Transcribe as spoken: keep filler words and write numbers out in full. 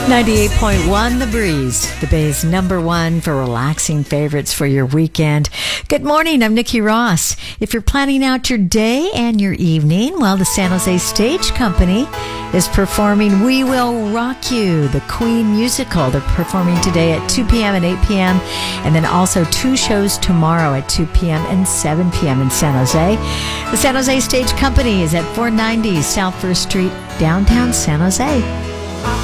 ninety-eight point one The Breeze, the Bay's number one for relaxing favorites for your weekend. Good morning, I'm Nikki Ross. If you're planning out your day and your evening, well, the San Jose Stage Company is performing We Will Rock You, the Queen musical. They're performing today at two p.m. and eight p.m. and then also two shows tomorrow at two p.m. and seven p.m. in San Jose. The San Jose Stage Company is at four ninety South First Street, downtown San Jose.